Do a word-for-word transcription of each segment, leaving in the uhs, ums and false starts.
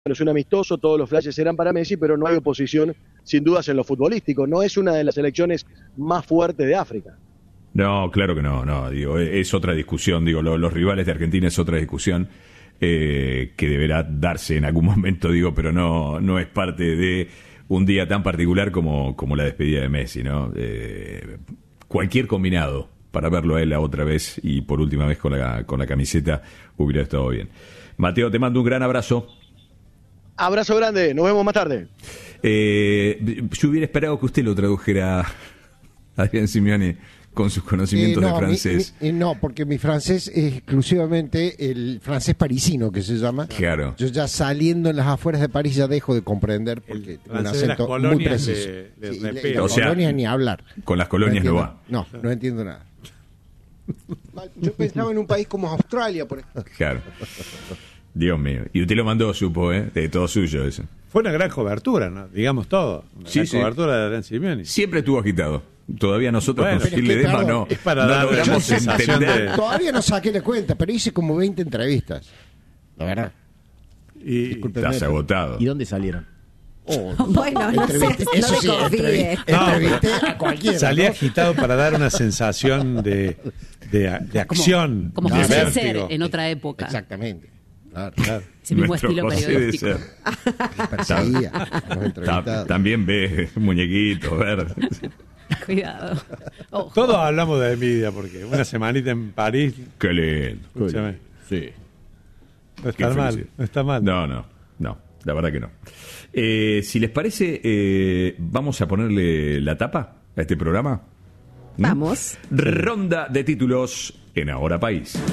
es un amistoso, todos los flashes eran para Messi, pero no hay oposición sin dudas en lo futbolístico. No es una de las selecciones más fuertes de África. No, claro que no, no, digo, es otra discusión, digo, lo, los rivales de Argentina es otra discusión eh, que deberá darse en algún momento, digo, pero no, no es parte de un día tan particular como, como la despedida de Messi, ¿no? Eh, cualquier combinado para verlo a él la otra vez y por última vez con la, con la camiseta hubiera estado bien. Mateo, te mando un gran abrazo. Abrazo grande, nos vemos más tarde. Eh, yo hubiera esperado que usted lo tradujera a Adrián Simeone con sus conocimientos eh, no, de francés. Mi, mi, no, porque mi francés es exclusivamente el francés parisino, que se llama. Claro. Yo ya saliendo en las afueras de París ya dejo de comprender porque tengo un acento muy preciso. De, de sí, las o sea, colonias ni hablar. Con las colonias no, no va. No, no entiendo nada. Yo pensaba en un país como Australia, por ejemplo. Claro. Dios mío. Y usted lo mandó, supo, ¿eh? De todo suyo eso. Fue una gran cobertura, ¿no? Digamos todo. Una sí, gran sí. cobertura de Adrián Simeone. Siempre estuvo agitado. Todavía nosotros bueno, con Gil Ledesma no, es para no dar logramos sensación entender. de... Todavía no saqué la cuenta, pero hice como veinte entrevistas. La verdad. Y Discúlpeme, Estás agotado. ¿Y dónde salieron? Oh, Bueno, no sé, entrevisté- no eso le sí, confíe. entrevisté- entrevisté a cualquiera. salí ¿no? agitado para dar una sensación de, de, de acción. Como de José vértigo. Ser en otra época. Exactamente. Claro. Claro. Ese mismo Nuestro estilo José de periodístico. Ser. Perseguía a los entrevistados. Ta- También ve muñequitos verdes. Cuidado. Ojo. Todos hablamos de envidia porque una semanita en París, Qué lindo. escúchame, Sí. no Qué está mal, felicidad. no está mal. No, no, no, la verdad que no. Eh, si les parece, eh, vamos a ponerle la tapa a este programa. ¿Mm? Vamos. Ronda de títulos en Ahora País.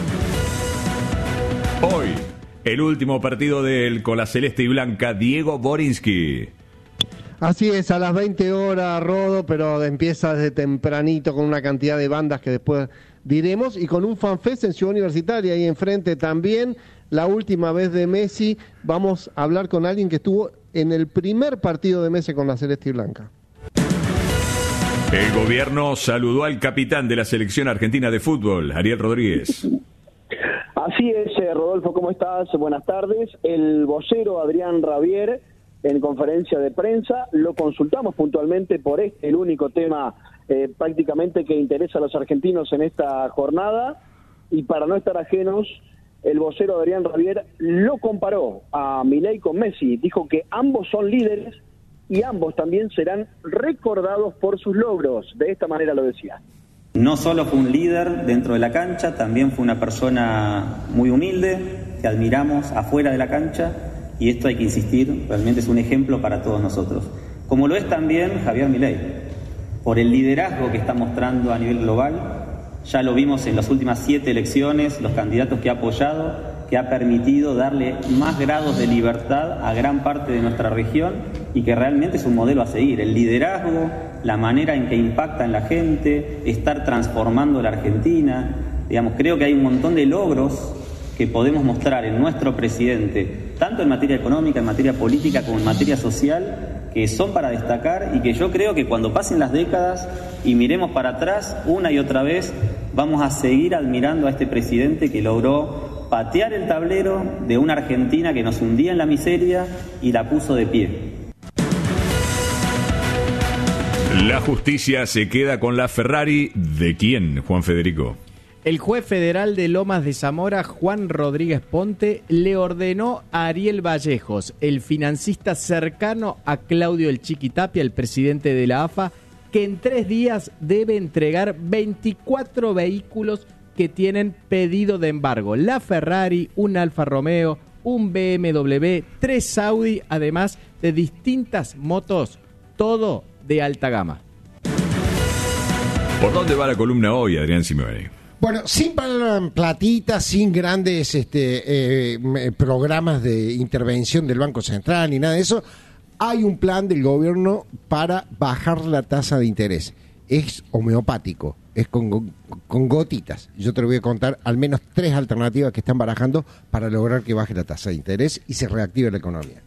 Hoy, el último partido del con la celeste y blanca, Diego Borinsky. Así es, a las veinte horas, Rodo, pero empieza desde tempranito con una cantidad de bandas que después diremos y con un fanfest en Ciudad Universitaria ahí enfrente también. La última vez de Messi, vamos a hablar con alguien que estuvo en el primer partido de Messi con la celeste y blanca. El gobierno saludó al capitán de la selección argentina de fútbol, Ariel Rodríguez. Así es, eh, Rodolfo, ¿cómo estás? Buenas tardes. El vocero Adrián Rabier, en conferencia de prensa, lo consultamos puntualmente por este, el único tema eh, prácticamente que interesa a los argentinos en esta jornada, y para no estar ajenos, el vocero Adrián Rabier lo comparó a Milei con Messi, dijo que ambos son líderes y ambos también serán recordados por sus logros, de esta manera lo decía. No solo fue un líder dentro de la cancha, también fue una persona muy humilde, que admiramos afuera de la cancha, y esto hay que insistir, realmente es un ejemplo para todos nosotros. Como lo es también Javier Milei, por el liderazgo que está mostrando a nivel global, ya lo vimos en las últimas siete elecciones, los candidatos que ha apoyado, que ha permitido darle más grados de libertad a gran parte de nuestra región y que realmente es un modelo a seguir. El liderazgo, la manera en que impacta en la gente, estar transformando la Argentina. Digamos, creo que hay un montón de logros que podemos mostrar en nuestro presidente, tanto en materia económica, en materia política, como en materia social, que son para destacar y que yo creo que cuando pasen las décadas y miremos para atrás una y otra vez, vamos a seguir admirando a este presidente que logró patear el tablero de una Argentina que nos hundía en la miseria y la puso de pie. La justicia se queda con la Ferrari. ¿De quién, Juan Federico? El juez federal de Lomas de Zamora, Juan Rodríguez Ponte, le ordenó a Ariel Vallejos, el financista cercano a Claudio El Chiqui Tapia, el presidente de la A F A, que en tres días debe entregar veinticuatro vehículos que tienen pedido de embargo. La Ferrari, un Alfa Romeo, un B M W, tres Audi, además de distintas motos, todo de alta gama. ¿Por dónde va la columna hoy, Adrián Simeone? Bueno, sin platita, sin grandes este, eh, programas de intervención del Banco Central ni nada de eso, hay un plan del gobierno para bajar la tasa de interés. Es homeopático, es con, con gotitas. Yo te lo voy a contar al menos tres alternativas que están barajando para lograr que baje la tasa de interés y se reactive la economía.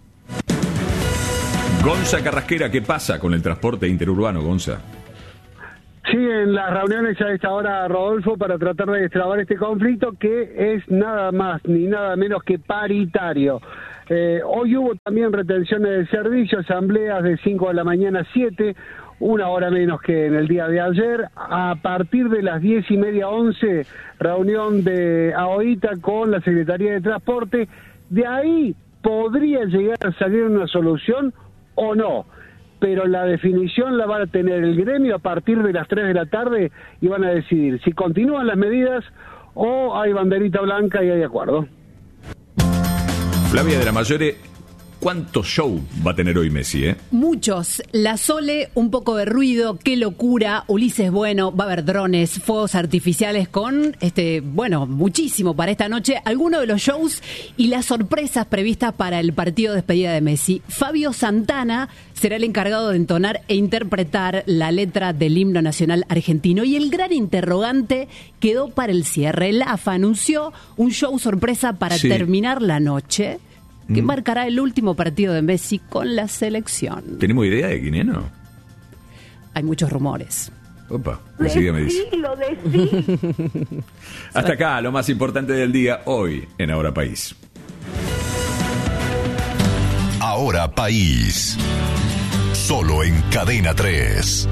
Gonza Carrasquera, ¿qué pasa con el transporte interurbano, Gonza? Siguen las reuniones a esta hora, Rodolfo, para tratar de destrabar este conflicto que es nada más ni nada menos que paritario. Eh, hoy hubo también retenciones de servicio, asambleas de cinco de la mañana a siete, una hora menos que en el día de ayer. A partir de las diez y media, once, reunión de A O I T A con la Secretaría de Transporte. De ahí podría llegar a salir una solución o no, pero la definición la va a tener el gremio a partir de las tres de la tarde y van a decidir si continúan las medidas o hay banderita blanca y hay acuerdo. Flavia de la Mayore, ¿cuánto show va a tener hoy Messi, eh? Muchos. La Sole, un poco de ruido, qué locura. Ulises Bueno, va a haber drones, fuegos artificiales con, este, bueno, muchísimo para esta noche. Algunos de los shows y las sorpresas previstas para el partido de despedida de Messi. Fabio Santana será el encargado de entonar e interpretar la letra del himno nacional argentino. Y el gran interrogante quedó para el cierre. El A F A anunció un show sorpresa para sí. terminar la noche, que marcará el último partido de Messi con la selección. ¿Tenemos idea de quién es, no? Hay muchos rumores. Opa, enseguida me dice. Decilo, decilo. Hasta acá, lo más importante del día, hoy en Ahora País. Ahora País. Solo en Cadena tres.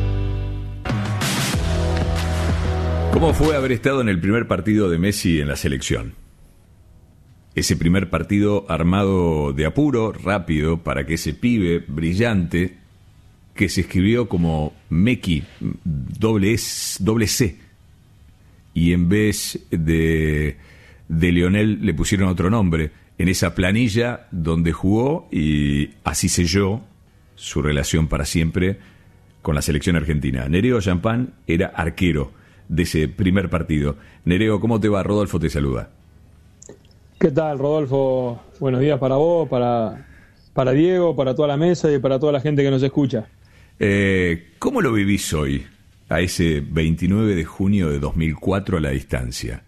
¿Cómo fue haber estado en el primer partido de Messi en la selección? Ese primer partido armado de apuro, rápido, para que ese pibe brillante, que se escribió como Meki, doble, S, doble C, y en vez de, de Lionel le pusieron otro nombre, en esa planilla donde jugó y así selló su relación para siempre con la selección argentina. Nereo Champán era arquero de ese primer partido. Nereo, ¿cómo te va? Rodolfo te saluda. ¿Qué tal, Rodolfo? Buenos días para vos, para, para Diego, para toda la mesa y para toda la gente que nos escucha. Eh, ¿Cómo lo vivís hoy, a ese veintinueve de junio de dos mil cuatro a la distancia?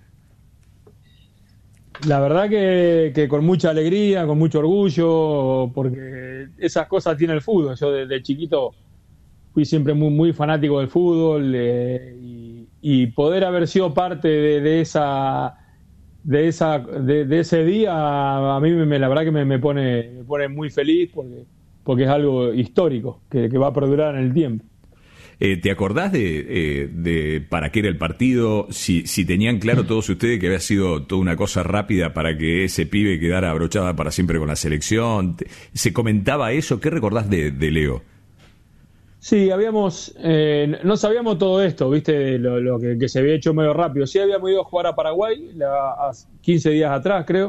La verdad que, que con mucha alegría, con mucho orgullo, porque esas cosas tiene el fútbol. Yo desde chiquito fui siempre muy, muy fanático del fútbol eh, y, y poder haber sido parte de, de esa... de esa de, de ese día a mí me, la verdad que me, me pone me pone muy feliz porque porque es algo histórico que, que va a perdurar en el tiempo. Eh, ¿Te acordás de, eh, de para qué era el partido? Si, si tenían claro todos ustedes que había sido toda una cosa rápida para que ese pibe quedara abrochado para siempre con la selección. ¿Se comentaba eso? ¿Qué recordás de, de Leo? Sí, habíamos, eh, no sabíamos todo esto, viste, lo, lo que, que se había hecho medio rápido. Sí, habíamos ido a jugar a Paraguay la, a quince días atrás, creo,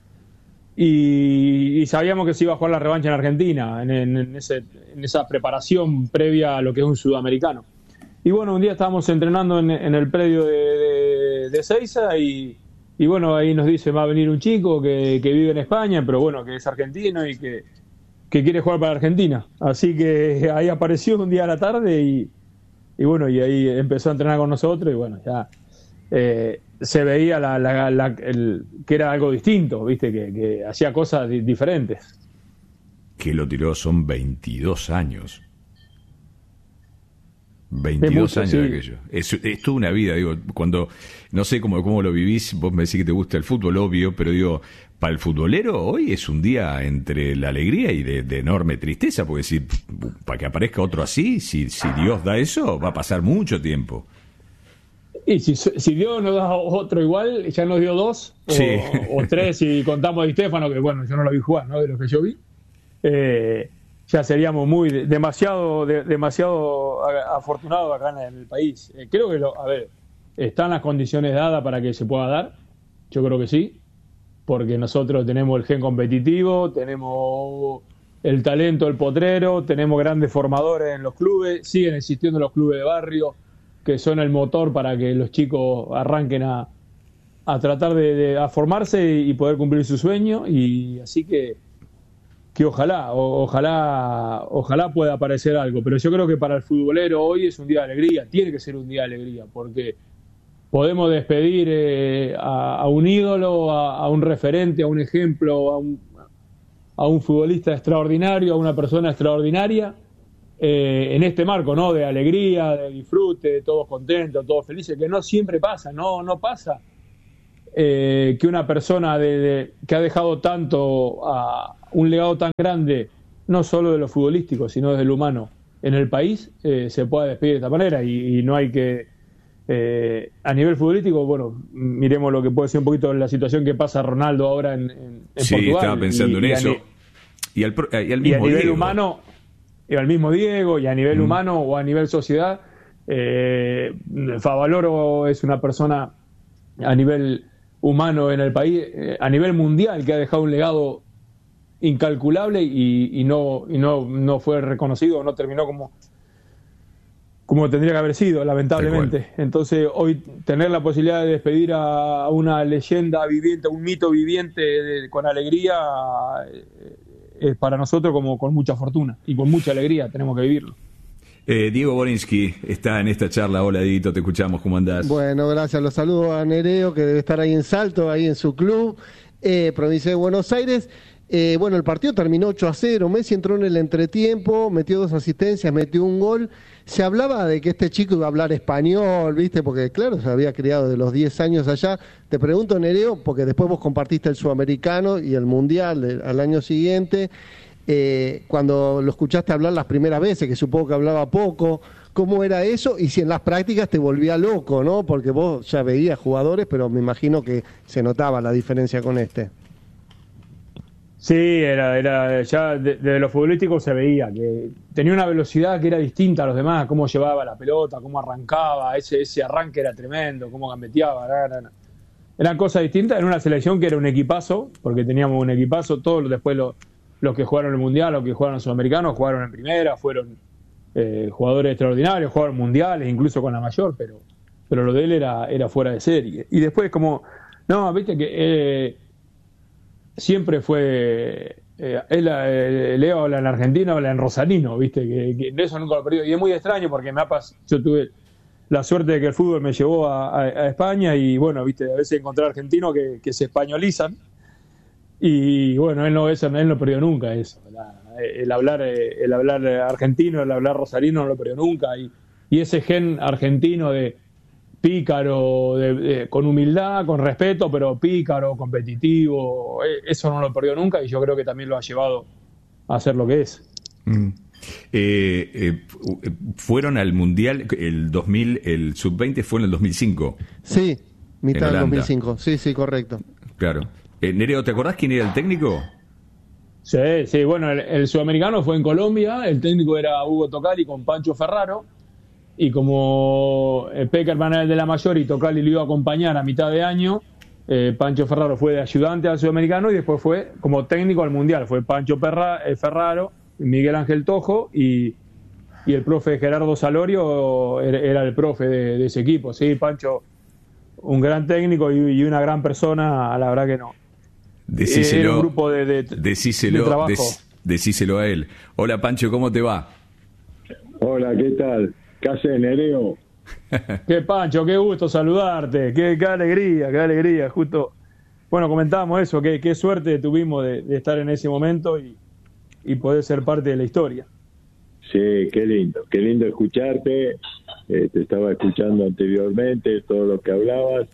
y, y sabíamos que se iba a jugar la revancha en Argentina, en, en, en, ese, en esa preparación previa a lo que es un sudamericano. Y bueno, un día estábamos entrenando en, en el predio de, de, de Ezeiza y, y bueno, ahí nos dice, va a venir un chico que, que vive en España, pero bueno, que es argentino y que... que quiere jugar para Argentina, así que ahí apareció un día a la tarde y, y bueno, y ahí empezó a entrenar con nosotros y bueno, ya eh, se veía la, la, la, el, que era algo distinto, viste, que, que hacía cosas di- diferentes. Que lo tiró, son veintidós años. veintidós mucho, años sí. De aquello. Es, es toda una vida, digo, cuando, no sé cómo, cómo lo vivís, vos me decís que te gusta el fútbol, obvio, pero digo, para el futbolero hoy es un día entre la alegría y de, de enorme tristeza, porque si para que aparezca otro así, si, si Dios da eso, va a pasar mucho tiempo. Y si, si Dios nos da otro igual, ya nos dio dos, sí. o, o tres, si contamos a Di Stéfano, que bueno, yo no lo vi jugar, ¿no? De lo que yo vi, eh, ya seríamos muy, demasiado de, demasiado afortunados acá en el país. Eh, creo que, lo, a ver, están las condiciones dadas para que se pueda dar, yo creo que sí, porque nosotros tenemos el gen competitivo, tenemos el talento, el potrero, tenemos grandes formadores en los clubes, siguen existiendo los clubes de barrio, que son el motor para que los chicos arranquen a, a tratar de, de a formarse y poder cumplir su sueño, y así que que ojalá, o, ojalá, ojalá pueda aparecer algo, pero yo creo que para el futbolero hoy es un día de alegría, tiene que ser un día de alegría, porque podemos despedir eh, a, a un ídolo, a, a un referente, a un ejemplo, a un, a un futbolista extraordinario, a una persona extraordinaria, eh, en este marco, ¿no? De alegría, de disfrute, todos contentos, todos felices, que no siempre pasa, no, no pasa. eh, que una persona de, de, que ha dejado tanto, a un legado tan grande, no solo de lo futbolístico, sino desde lo humano, en el país, eh, se pueda despedir de esta manera. Y, y no hay que, eh, a nivel futbolístico, bueno, miremos lo que puede ser un poquito la situación que pasa Ronaldo ahora en, en, en sí, Portugal. Sí, estaba pensando y, en y eso. A, y, al, y, al mismo y a nivel Diego. humano, y al mismo Diego, y a nivel mm. humano o a nivel sociedad, eh, Favaloro es una persona a nivel humano en el país, eh, a nivel mundial, que ha dejado un legado incalculable y, y no y no no fue reconocido, no terminó como como tendría que haber sido, lamentablemente. Entonces, hoy tener la posibilidad de despedir a una leyenda viviente, un mito viviente de, con alegría, eh, es para nosotros como con mucha fortuna y con mucha alegría tenemos que vivirlo. Eh, Diego Borinsky está en esta charla. Hola, Dieguito, te escuchamos, ¿cómo andás? Bueno, gracias, los saludo a Nereo, que debe estar ahí en Salto, ahí en su club, eh, provincia de Buenos Aires. Eh, bueno, el partido terminó ocho a cero, Messi entró en el entretiempo, metió dos asistencias, metió un gol. Se hablaba de que este chico iba a hablar español, ¿viste? Porque claro, se había criado de los diez años allá. Te pregunto, Nereo, porque después vos compartiste el Sudamericano y el Mundial el, al año siguiente. Eh, cuando lo escuchaste hablar las primeras veces, que supongo que hablaba poco, ¿cómo era eso? Y si en las prácticas te volvía loco, ¿no? Porque vos ya veías jugadores, pero me imagino que se notaba la diferencia con este. Sí, era, era ya de, de lo futbolístico se veía que tenía una velocidad que era distinta a los demás, cómo llevaba la pelota, cómo arrancaba, ese, ese arranque era tremendo, cómo gambeteaba, era, era, eran cosas distintas en una selección que era un equipazo, porque teníamos un equipazo, todos después los los que jugaron el Mundial, los que jugaron el Sudamericano, jugaron en primera, fueron eh, jugadores extraordinarios, jugaron mundiales, incluso con la mayor, pero pero lo de él era, era fuera de serie. Y después como, no, viste que eh, siempre fue, eh, él, eh, Leo habla en argentino, habla en rosarino, viste, que, que eso nunca lo he perdido. Y es muy extraño porque me ha pas- yo tuve la suerte de que el fútbol me llevó a, a, a España y bueno, viste, a veces encontrar argentinos que, que se españolizan. Y bueno, él no eso, él no perdió nunca eso. La, el hablar el hablar argentino, el hablar rosarino no lo perdió nunca. Y, y ese gen argentino de pícaro, de, de, con humildad, con respeto, pero pícaro, competitivo, eso no lo perdió nunca y yo creo que también lo ha llevado a ser lo que es. Mm. Eh, eh, fueron al Mundial el dos mil, el sub veinte fue en el dos mil cinco. Sí, mitad del dos mil cinco. Sí, sí, correcto. Claro. Eh, Nereo, ¿te acordás quién era el técnico? Sí, sí, bueno, el, el sudamericano fue en Colombia, el técnico era Hugo Tocali con Pancho Ferraro, y como eh, Peckerman era el de la mayor y Tocali lo iba a acompañar a mitad de año, eh, Pancho Ferraro fue de ayudante al sudamericano y después fue como técnico al mundial, fue Pancho Perra, eh, Ferraro, Miguel Ángel Tojo y, y el profe Gerardo Salorio era, era el profe de, de ese equipo. Sí, Pancho, un gran técnico y, y una gran persona, la verdad que no. Decíselo, era un grupo de, de, decíselo, de trabajo. Dec, decíselo a él. Hola Pancho, ¿cómo te va? Hola, ¿qué tal? ¿Qué haces, Nereo? Qué Pancho, qué gusto saludarte, qué, qué alegría, qué alegría. Justo, bueno, comentábamos eso, qué, qué suerte tuvimos de, de estar en ese momento y, y poder ser parte de la historia. Sí, qué lindo, qué lindo escucharte. Eh, te estaba escuchando anteriormente todo lo que hablabas.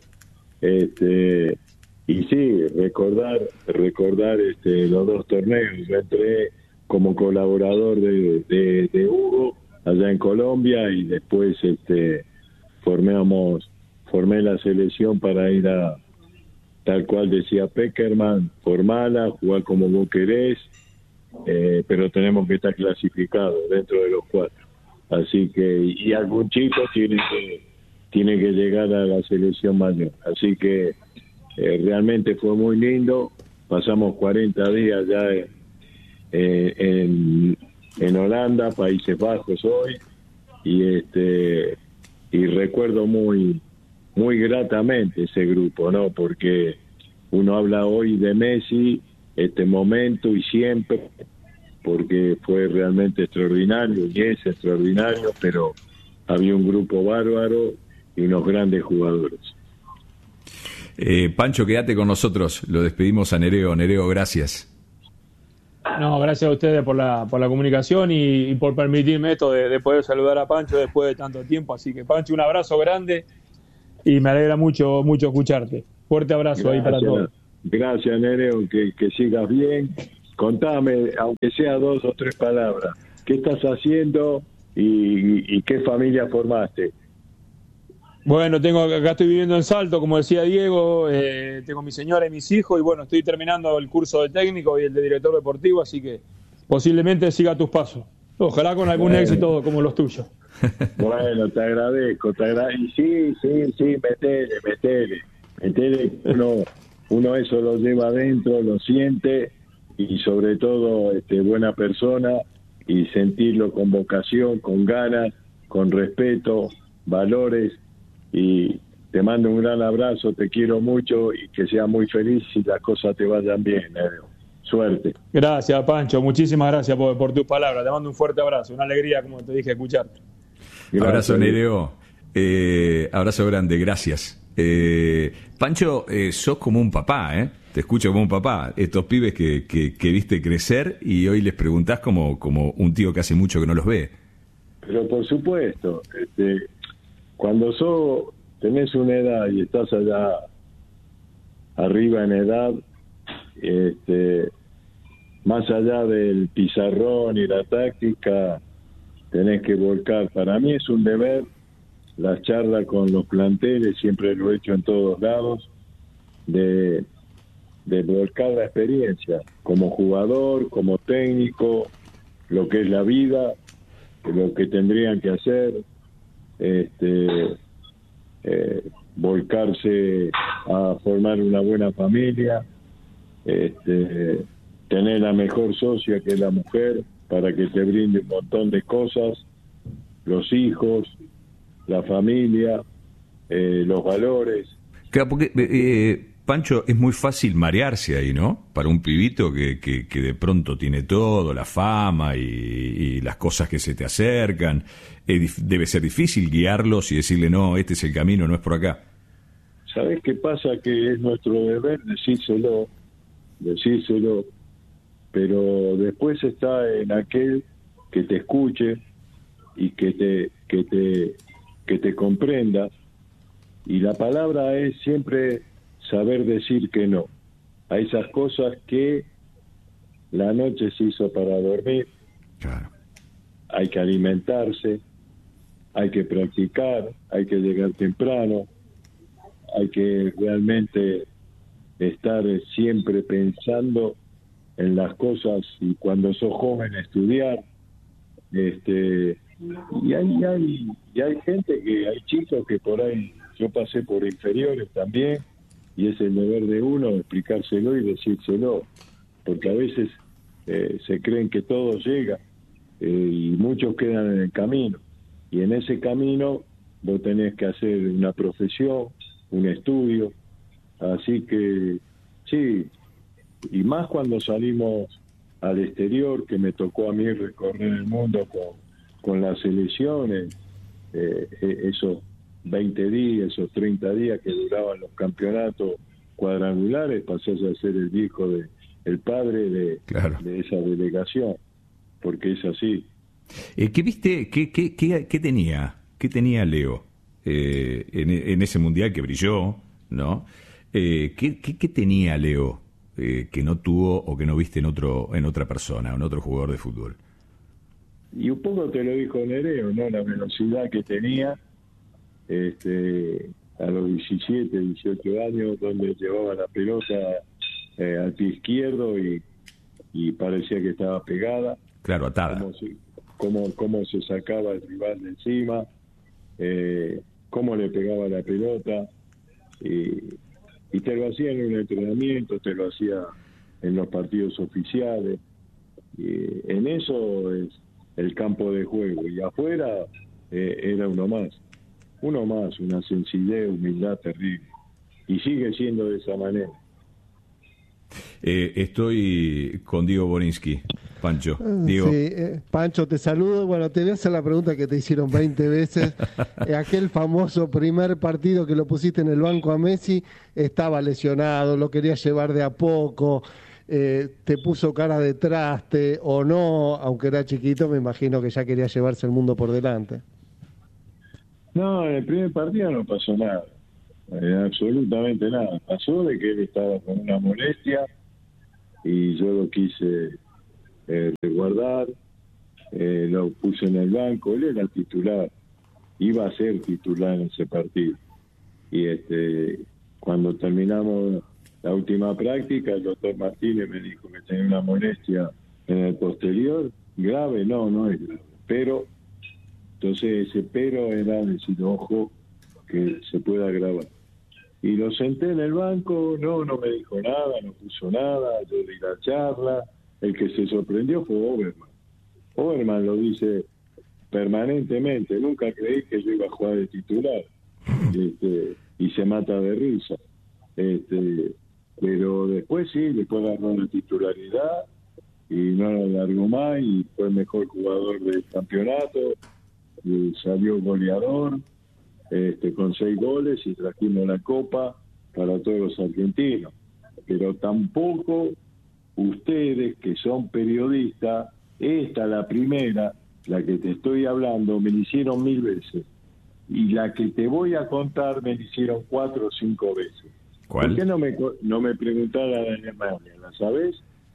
Este, y sí, recordar, recordar este, los dos torneos. Yo entré como colaborador de, de, de Hugo allá en Colombia y después este, formamos, formé la selección para ir a, tal cual decía Peckerman, formala, jugar como vos querés. Eh, pero tenemos que estar clasificados dentro de los cuatro, así que y algún chico tiene que tiene que llegar a la selección mayor, así que eh, realmente fue muy lindo. Pasamos cuarenta días ya en, eh, en, en Holanda, Países Bajos hoy, y este y recuerdo muy muy gratamente ese grupo, ¿no? Porque uno habla hoy de Messi, este momento y siempre, porque fue realmente extraordinario y es extraordinario, pero había un grupo bárbaro y unos grandes jugadores. Eh, Pancho, quédate con nosotros, lo despedimos a Nereo. Nereo, gracias. No, gracias a ustedes por la por la comunicación y, y por permitirme esto de, de poder saludar a Pancho después de tanto tiempo, así que Pancho, un abrazo grande y me alegra mucho mucho escucharte. Fuerte abrazo Gracias, ahí para todos. Gracias, Nereo, que, que sigas bien. Contame, aunque sea dos o tres palabras, ¿qué estás haciendo y, y, y qué familia formaste? Bueno, tengo acá estoy viviendo en Salto, como decía Diego, eh, tengo mi señora y mis hijos, y bueno, estoy terminando el curso de técnico y el de director deportivo, así que posiblemente siga tus pasos. Ojalá con algún bueno. éxito como los tuyos. Bueno, te agradezco, te agradezco. Y sí, sí, sí, metele, metele. Metele, uno, uno eso lo lleva adentro, lo siente, y sobre todo este, buena persona, y sentirlo con vocación, con ganas, con respeto, valores. Y te mando un gran abrazo, te quiero mucho y que seas muy feliz y las cosas te vayan bien, Nereo. Suerte. Gracias, Pancho, muchísimas gracias por, por tus palabras, te mando un fuerte abrazo, una alegría, como te dije, escucharte. Gracias. Abrazo, Nereo, eh, abrazo grande, gracias. Eh, Pancho, eh, sos como un papá, ¿eh? Te escucho como un papá, estos pibes que, que, que viste crecer y hoy les preguntás como, como un tío que hace mucho que no los ve. Pero por supuesto, este... cuando sos, tenés una edad y estás allá arriba en edad, este, más allá del pizarrón y la táctica, tenés que volcar. Para mí es un deber las charlas con los planteles, siempre lo he hecho en todos lados, de, de volcar la experiencia, como jugador, como técnico, lo que es la vida, lo que tendrían que hacer, este eh, volcarse a formar una buena familia, este, tener la mejor socia que es la mujer para que te brinde un montón de cosas, los hijos, la familia, eh, los valores. Claro, porque eh, Pancho, es muy fácil marearse ahí, ¿no? Para un pibito que, que, que de pronto tiene todo, la fama y, y las cosas que se te acercan. Eh, debe ser difícil guiarlos y decirle, no, este es el camino, no es por acá. ¿Sabés qué pasa? Que es nuestro deber decírselo, decírselo, pero después está en aquel que te escuche y que te, que te, que te comprenda. Y la palabra es siempre saber decir que no a esas cosas que la noche se hizo para dormir. Claro. Hay que alimentarse, hay que practicar, hay que llegar temprano, hay que realmente estar siempre pensando en las cosas, y cuando sos joven estudiar. Este, y hay, hay, y hay gente que, hay chicos que por ahí, yo pasé por inferiores también, y es el deber de uno explicárselo y decírselo, porque a veces eh, se creen que todo llega, eh, y muchos quedan en el camino, y en ese camino vos tenés que hacer una profesión, un estudio, así que sí, y más cuando salimos al exterior, que me tocó a mí recorrer el mundo con, con las selecciones, eh, esos veinte días, esos treinta días que duraban los campeonatos cuadrangulares, pasás a ser el hijo de el padre de, claro. de esa delegación, porque es así. Eh, ¿Qué viste? ¿Qué, qué, qué, qué tenía? ¿Qué tenía Leo eh, en, en ese mundial que brilló, no? Eh, ¿qué, qué, ¿Qué tenía Leo eh, que no tuvo o que no viste en otro en otra persona, en otro jugador de fútbol? Y un poco te lo dijo Nereo, ¿no? La velocidad que tenía. Este, a los diecisiete, dieciocho años, donde llevaba la pelota eh, al pie izquierdo y, y parecía que estaba pegada. Claro, atada. Cómo se, cómo, cómo se sacaba el rival de encima, eh, cómo le pegaba la pelota, y, y te lo hacía en un entrenamiento, te lo hacía en los partidos oficiales. Y en eso es el campo de juego, y afuera eh, era uno más. Uno más, una sencillez, humildad terrible. Y sigue siendo de esa manera. Eh, estoy con Diego Borinsky, Pancho. Diego. Sí, eh, Pancho, te saludo. Bueno, te voy a hacer la pregunta que te hicieron veinte veces. eh, aquel famoso primer partido que lo pusiste en el banco a Messi, estaba lesionado, lo quería llevar de a poco, eh, te puso cara de traste o no, aunque era chiquito, me imagino que ya quería llevarse el mundo por delante. No, en el primer partido no pasó nada. eh, absolutamente nada. Pasó de que él estaba con una molestia y yo lo quise eh, resguardar, eh, lo puse en el banco, él era el titular, iba a ser titular en ese partido. Y este cuando terminamos la última práctica, el doctor Martínez me dijo que tenía una molestia en el posterior, grave, no, no es grave, pero, entonces ese pero era decir, ojo, que se pueda agravar. Y lo senté en el banco, no, no me dijo nada, no puso nada, yo di la charla, el que se sorprendió fue Oberman. Oberman lo dice permanentemente, nunca creí que yo iba a jugar de titular, este, y se mata de risa. Este, pero después sí, después agarró la titularidad y no lo largó más y fue el mejor jugador del campeonato, y salió goleador este, con seis goles y trajimos la copa para todos los argentinos. Pero tampoco ustedes que son periodistas, esta la primera, la que te estoy hablando, me la hicieron mil veces y la que te voy a contar me la hicieron cuatro o cinco veces. ¿Cuál? ¿Por qué no me, no me preguntás la de Alemania? ¿La sabés?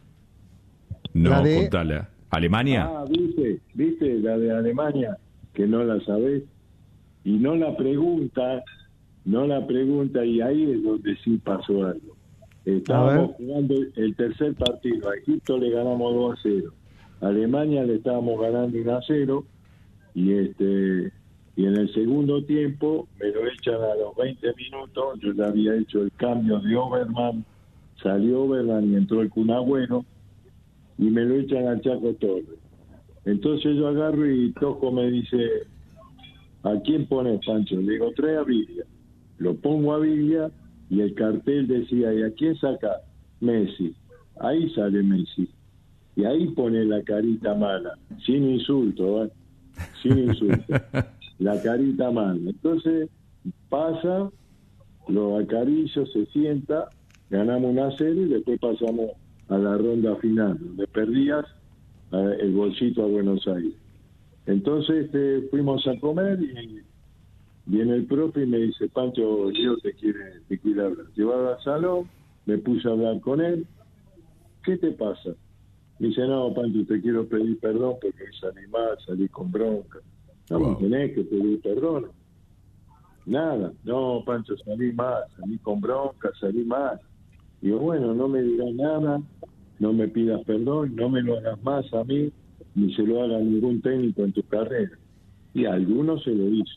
No, La de- contala. ¿Alemania? Ah, ¿viste? ¿Viste? La de Alemania, que no la sabés. Y no la pregunta, no la pregunta, y ahí es donde sí pasó algo. Estábamos jugando el tercer partido. A Egipto le ganamos dos a cero. A Alemania le estábamos ganando uno a cero. Y este... y en el segundo tiempo me lo echan a los veinte minutos, yo ya había hecho el cambio de Oberman, salió Oberman y entró el Kun Agüero, y me lo echan al Chaco Torres. Entonces yo agarro y Tojo me dice, ¿a quién pones, Pancho? Le digo, trae a Villa. Lo pongo a Villa y el cartel decía, ¿y a quién saca? Messi. Ahí sale Messi. Y ahí pone la carita mala, sin insulto, ¿eh? Sin insulto. La carita mala. Entonces pasa, lo acaricio, se sienta, ganamos una serie y después pasamos a la ronda final, donde perdías eh, el bolsito a Buenos Aires. Entonces este, fuimos a comer y viene el profe y me dice, Pancho, Leo te quiere, te quiere hablar. Llevaba al salón, me puse a hablar con él. ¿Qué te pasa? Me dice, no, Pancho, te quiero pedir perdón porque salí mal, salí con bronca. No, wow. Tenés que pedir perdón. Nada, no, Pancho, salí mal, salí con bronca, salí mal. Digo, bueno, no me digas nada, no me pidas perdón, no me lo hagas más a mí, ni se lo haga ningún técnico en tu carrera. Y a algunos se lo hizo.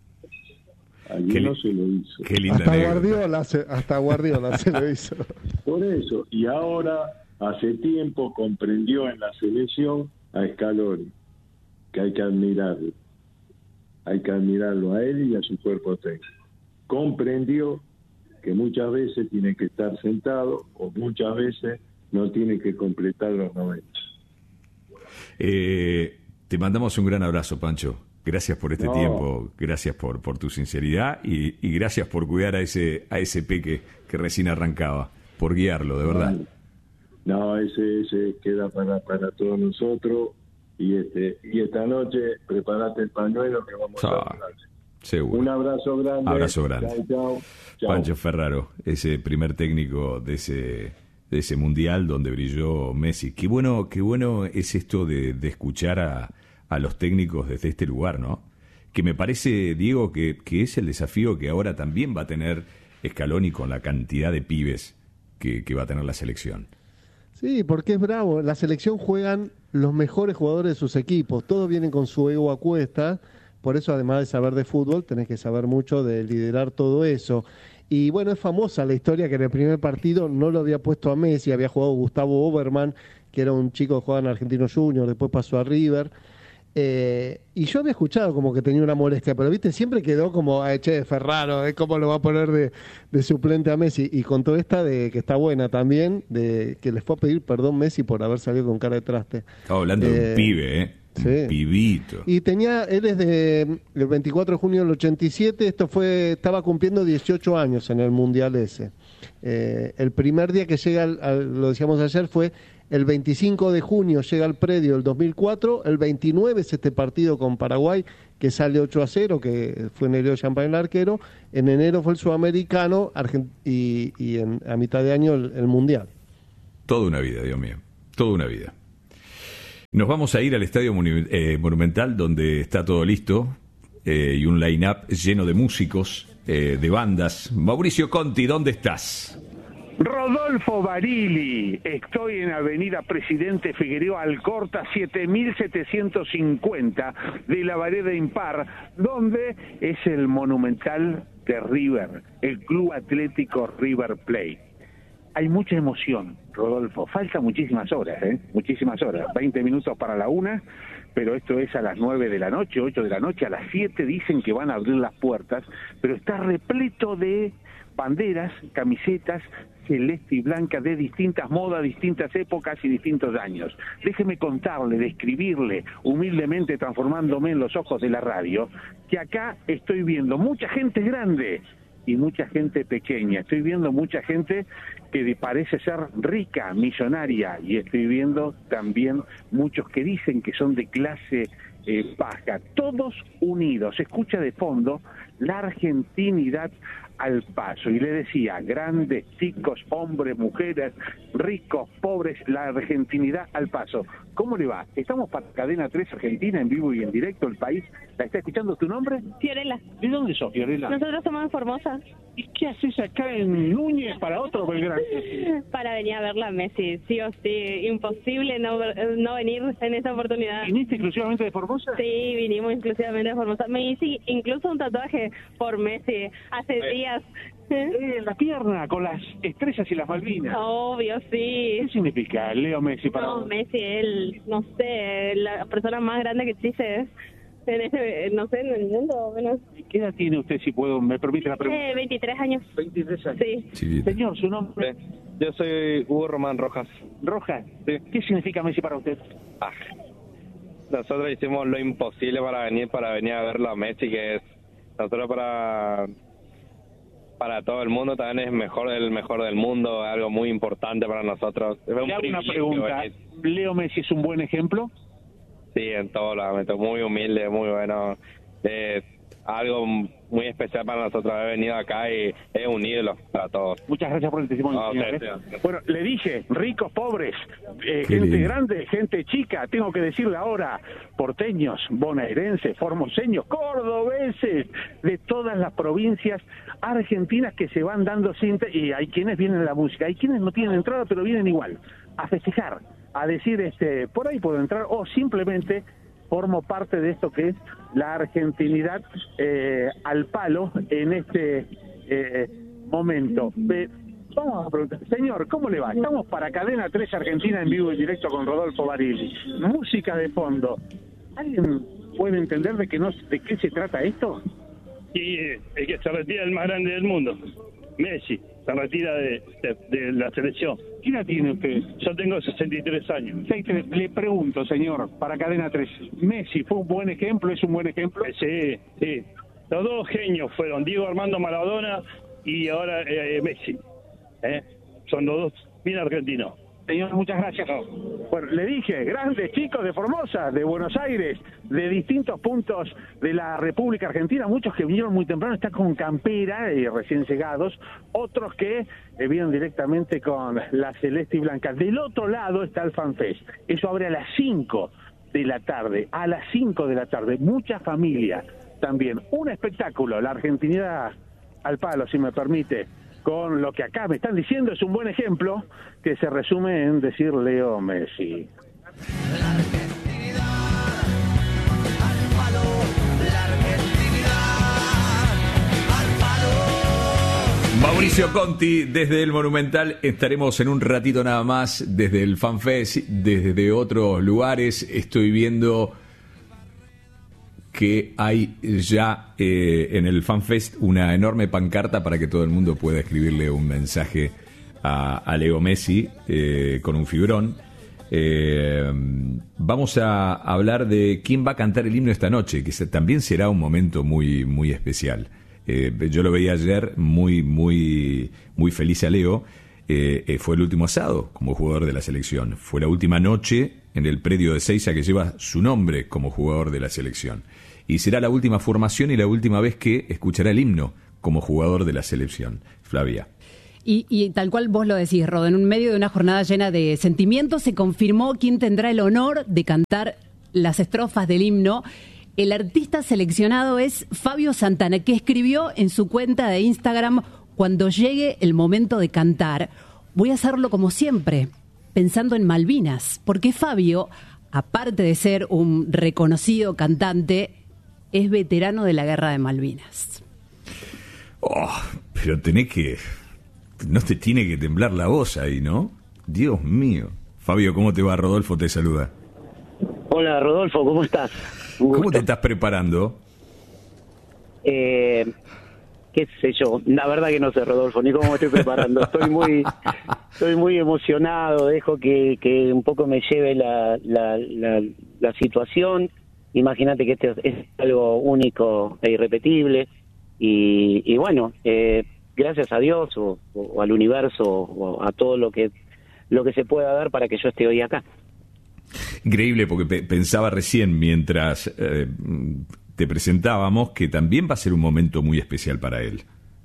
A algunos se lo hizo. Qué linda hasta anécdota. Guardiola, se, hasta Guardiola se lo hizo. Por eso, y ahora, hace tiempo, comprendió en la selección a Scaloni, que hay que admirarlo. Hay que admirarlo a él y a su cuerpo técnico. Comprendió que muchas veces tiene que estar sentado o muchas veces no tiene que completar los noventa. Eh, te mandamos un gran abrazo, Pancho. Gracias por este No. tiempo, gracias por, por tu sinceridad y, y gracias por cuidar a ese a ese peque que recién arrancaba, por guiarlo, de verdad. No, ese, ese queda para, para todos nosotros. Y este y esta noche prepárate el pañuelo que vamos Ah, a hablar. Seguro. Un abrazo grande. Abrazo grande. Chao, chao. Chao. Pancho Ferraro, ese primer técnico de ese de ese mundial donde brilló Messi. Qué bueno, qué bueno es esto de, de escuchar a, a los técnicos desde este lugar, ¿no? Que me parece, Diego, que, que es el desafío que ahora también va a tener Scaloni con la cantidad de pibes que, que va a tener la selección. Sí, porque es bravo. La selección juegan los mejores jugadores de sus equipos. Todos vienen con su ego a cuesta. Por eso, además de saber de fútbol, tenés que saber mucho de liderar todo eso. Y bueno, es famosa la historia que en el primer partido no lo había puesto a Messi, había jugado Gustavo Oberman, que era un chico que jugaba en Argentino Junior, después pasó a River. Eh, y yo había escuchado como que tenía una molestia, pero viste, siempre quedó como, "Ay, che, Ferraro, ¿eh? ¿Cómo lo va a poner de, de suplente a Messi?" Y contó esta de que está buena también, de que les fue a pedir perdón Messi por haber salido con cara de traste. Estaba hablando de Eh, un pibe, ¿eh? Un sí. pibito. Y tenía, él es de el veinticuatro de junio del ochenta y siete, esto fue, estaba cumpliendo dieciocho años en el Mundial ese. Eh, el primer día que llega, al, al- lo decíamos ayer, fue El veinticinco de junio llega al predio del dos mil cuatro, el veintinueve es este partido con Paraguay que sale ocho a cero, que fue Nereo Champagne el arquero. En enero fue el Sudamericano Argent- y, y en, a mitad de año el, el Mundial. Toda una vida, Dios mío, toda una vida. Nos vamos a ir al Estadio Monu- eh, Monumental, donde está todo listo, eh, y un line-up lleno de músicos, eh, de bandas. Mauricio Conti, ¿dónde estás? Rodolfo Barili, estoy en Avenida Presidente Figueroa Alcorta siete mil setecientos cincuenta de la Vereda Impar, donde es el Monumental de River, el Club Atlético River Plate. Hay mucha emoción, Rodolfo, faltan muchísimas horas, ¿eh? Muchísimas horas, veinte minutos para la una, pero esto es a las nueve de la noche, ocho de la noche, a las siete dicen que van a abrir las puertas, pero está repleto de banderas, camisetas, celeste y blanca de distintas modas, distintas épocas y distintos años. Déjeme contarle, describirle, humildemente transformándome en los ojos de la radio, que acá estoy viendo mucha gente grande y mucha gente pequeña. Estoy viendo mucha gente que parece ser rica, millonaria, y estoy viendo también muchos que dicen que son de clase eh, baja. Todos unidos. Escucha de fondo la argentinidad al paso. Y le decía, grandes, chicos, hombres, mujeres, ricos, pobres, la argentinidad al paso. ¿Cómo le va? Estamos para Cadena tres Argentina, en vivo y en directo, el país. ¿La está escuchando? ¿Tu nombre? Fiorella. ¿De dónde sos, Fiorella? Nosotros somos de Formosa. ¿Y qué haces acá en Núñez para otro Belgrano? Para venir a verla a Messi, sí o sí. Imposible no, ver- no venir en esta oportunidad. ¿Viniste exclusivamente de Formosa? Sí, vinimos exclusivamente de Formosa. Me hice incluso un tatuaje por Messi hace Eh. días. Eh, la pierna, con las estrellas y las Malvinas. Obvio, sí. ¿Qué significa Leo Messi para No, vos? Messi, él, no sé, la persona más grande que existe en este, no sé, en el mundo. Bueno. ¿Qué edad tiene usted, si puedo, me permite la pregunta? Eh, veintitrés años. veintitrés años. Sí. Señor, ¿su nombre? Yo soy Hugo Román Rojas. Rojas. ¿Qué significa Messi para usted? Ah, nosotros hicimos lo imposible para venir, para venir a verlo a Messi, que es nosotros para para todo el mundo también es mejor el mejor del mundo, es algo muy importante para nosotros. Es un Le hago una privilegio pregunta. venir. ¿Leo Messi es un buen ejemplo? Sí, en todo lo ámbito, muy humilde, muy bueno. Es algo muy especial para nosotros haber venido acá y es un ídolo para todos. Muchas gracias por el testimonio, No, señor, usted, ¿eh? señor. Bueno, le dije, ricos, pobres, eh, Qué gente lindo. grande, gente chica, tengo que decirle ahora, porteños, bonaerenses, formoseños, cordobeses, de todas las provincias argentinas que se van dando cinta, y hay quienes vienen a la música, hay quienes no tienen entrada pero vienen igual, a festejar, a decir, este, por ahí puedo entrar, o simplemente formo parte de esto que es la argentinidad eh, al palo en este eh, momento. Eh, vamos a preguntar, señor, ¿cómo le va? Estamos para Cadena tres Argentina en vivo y directo con Rodolfo Barili. Música de fondo. ¿Alguien puede entender de, que no, de qué se trata esto? Y eh, el que se retira el más grande del mundo, Messi, se retira de, de, de la selección. ¿Qué edad tiene usted? Yo tengo sesenta y tres años. Le pregunto, señor, para Cadena tres, ¿Messi fue un buen ejemplo? ¿Es un buen ejemplo? Sí, sí. Los dos genios fueron Diego Armando Maradona y ahora eh, Messi. ¿Eh? Son los dos bien argentinos. Señor, muchas gracias. Bueno, le dije, grandes chicos de Formosa, de Buenos Aires, de distintos puntos de la República Argentina, muchos que vinieron muy temprano, están con campera, eh, recién llegados, otros que eh, vinieron directamente con la celeste y blanca. Del otro lado está el FanFest, eso abre a las cinco de la tarde, a las cinco de la tarde, mucha familia también, un espectáculo, la argentinidad al palo, si me permite, con lo que acá me están diciendo, es un buen ejemplo que se resume en decir Leo Messi. Mauricio Conti, desde el Monumental. Estaremos en un ratito nada más desde el FanFest, desde otros lugares. Estoy viendo que hay ya eh, en el FanFest una enorme pancarta para que todo el mundo pueda escribirle un mensaje a, a Leo Messi eh, con un fibrón. Eh, vamos a hablar de quién va a cantar el himno esta noche, que se, también será un momento muy, muy especial. Eh, yo lo veía ayer muy, muy, muy feliz a Leo, eh, eh, fue el último asado como jugador de la selección. Fue la última noche en el predio de Ezeiza que lleva su nombre como jugador de la selección. Y será la última formación y la última vez que escuchará el himno como jugador de la selección. Flavia. Y, y tal cual vos lo decís, Rodo, en un medio de una jornada llena de sentimientos se confirmó quién tendrá el honor de cantar las estrofas del himno. El artista seleccionado es Fabio Santana, que escribió en su cuenta de Instagram: cuando llegue el momento de cantar, voy a hacerlo como siempre, pensando en Malvinas, porque Fabio, aparte de ser un reconocido cantante, es veterano de la Guerra de Malvinas. Oh, pero tenés que... No te tiene que temblar la voz ahí, ¿no? Dios mío. Fabio, ¿cómo te va? Rodolfo te saluda. Hola, Rodolfo, ¿cómo estás? ¿Cómo te estás preparando? Eh, qué sé yo, la verdad que no sé, Rodolfo, ni cómo me estoy preparando. Estoy muy estoy muy emocionado, dejo que, que un poco me lleve la, la, la, la situación. Imagínate que este es algo único e irrepetible. Y, y bueno, eh, gracias a Dios o, o al universo o a todo lo que lo que se pueda dar para que yo esté hoy acá. Increíble, porque pe- pensaba recién mientras eh, te presentábamos que también va a ser un momento muy especial para él.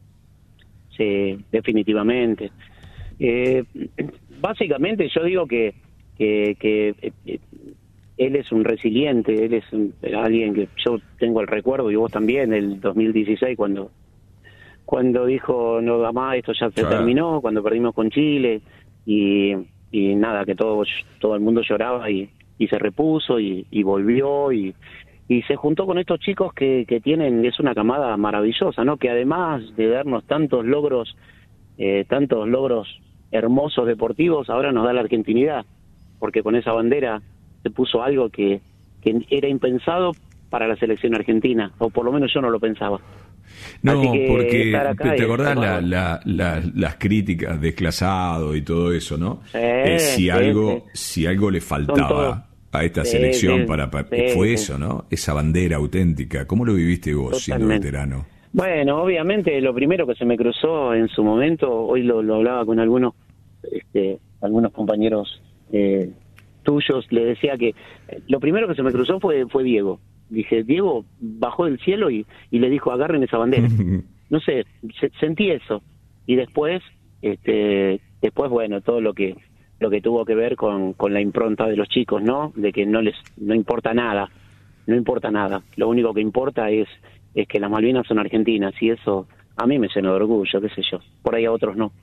Sí, definitivamente. Eh, básicamente yo digo que, que, que eh, él es un resiliente, él es un, alguien que yo tengo el recuerdo, y vos también, el dos mil dieciséis, cuando cuando dijo no da más, esto ya se Claro. terminó, cuando perdimos con Chile, y, y nada, que todo todo el mundo lloraba y, y se repuso y, y volvió y, y se juntó con estos chicos que, que tienen, es una camada maravillosa, ¿no? Que además de darnos tantos logros, eh, tantos logros hermosos deportivos, ahora nos da la argentinidad, porque con esa bandera se puso algo que, que era impensado para la selección argentina, o por lo menos yo no lo pensaba. No, Así que porque estar acá te es acordás la, bárbaro. la, la, las críticas desclasado y todo eso, ¿no? Sí, Eh, si sí, algo sí. si algo le todo. faltaba a esta Sí, selección sí, para, para sí, fue sí. eso, ¿no? Esa bandera auténtica. ¿Cómo lo viviste vos siendo Totalmente. veterano? Bueno, obviamente lo primero que se me cruzó en su momento, hoy lo, lo hablaba con algunos este, algunos compañeros eh, tuyos, le decía que eh, lo primero que se me cruzó fue fue Diego. Dije, Diego bajó del cielo y, y le dijo, agarren esa bandera. No sé, se- sentí eso. Y después, este, después bueno, todo lo que lo que tuvo que ver con, con la impronta de los chicos, ¿no? De que no les no importa nada, no importa nada. Lo único que importa es es que las Malvinas son argentinas, y eso a mí me llena de orgullo, qué sé yo. Por ahí a otros no.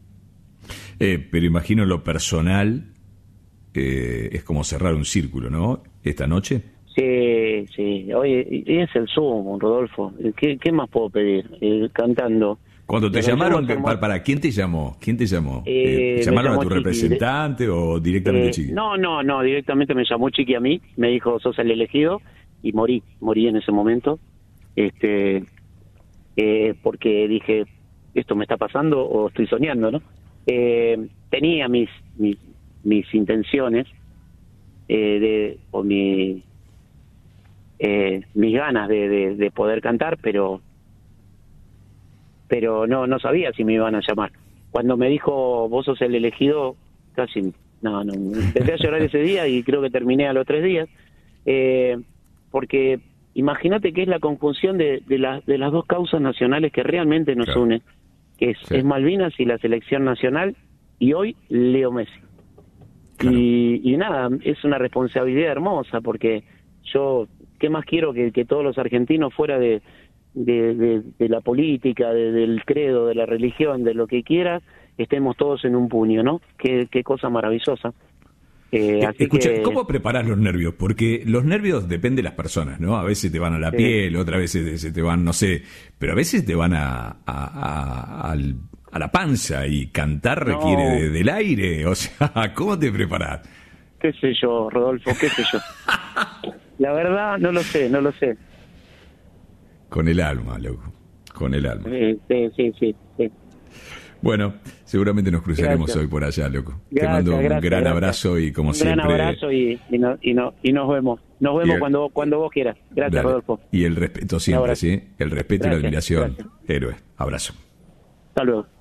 Eh, pero imagino lo personal eh, es como cerrar un círculo, ¿no? Esta noche. Sí, sí. Oye, y es el sumo, Rodolfo. ¿Qué, qué más puedo pedir? Eh, cantando. Cuando te Los llamaron, llamo que- hermoso. para, para, ¿quién te llamó? ¿Quién te llamó? Eh, Eh, me ¿Llamaron a llamó tu Chiqui. representante o directamente Eh, Chiqui? No, no, no, directamente me llamó Chiqui a mí, me dijo, sos el elegido, y morí, morí en ese momento, este, eh, porque dije, esto me está pasando o estoy soñando, ¿no? Eh, tenía mis, mis, mis intenciones, eh, de, o mi, eh, mis ganas de, de, de poder cantar, pero pero no no sabía si me iban a llamar. Cuando me dijo, vos sos el elegido, casi, no, no, empecé a llorar ese día y creo que terminé a los tres días, eh, porque imagínate que es la conjunción de, de, la- de las dos causas nacionales que realmente nos Claro. unen, que es, Sí. es Malvinas y la selección nacional, y hoy Leo Messi. Y, y nada, es una responsabilidad hermosa, porque yo, ¿qué más quiero que, que todos los argentinos fuera de, de, de- de la política, de- del credo, de la religión, de lo que quieras, estemos todos en un puño, ¿no? Qué, qué cosa maravillosa. Eh, Eh, así Escucha, que, ¿cómo preparás los nervios? Porque los nervios depende de las personas, ¿no? A veces te van a la Sí. piel, otras veces se te van, no sé, pero a veces te van a, a, a- al- a la panza, y cantar No. requiere de- del aire. O sea, ¿cómo te preparás? qué sé yo, Rodolfo, qué sé yo. La verdad, no lo sé, no lo sé. Con el alma, loco. Con el alma. Eh, sí, sí, sí, sí. Bueno, seguramente nos cruzaremos Gracias. hoy por allá, loco. Te Gracias, mando un gracias, gran gracias. abrazo y como Un siempre... gran abrazo y, y, no- y, no- y nos vemos. Nos vemos Y- cuando, cuando vos quieras. Gracias, Dale. Rodolfo. Y el respeto Un siempre, abrazo. ¿sí? El respeto y la Gracias, admiración. gracias. Héroe. Abrazo. Hasta luego.